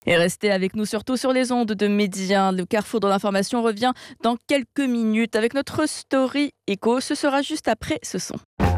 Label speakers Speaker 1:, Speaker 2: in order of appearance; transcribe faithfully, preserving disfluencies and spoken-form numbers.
Speaker 1: Et restez avec nous surtout sur les ondes de Média. Le carrefour de l'information revient dans quelques minutes avec notre story éco. Ce sera juste après ce son.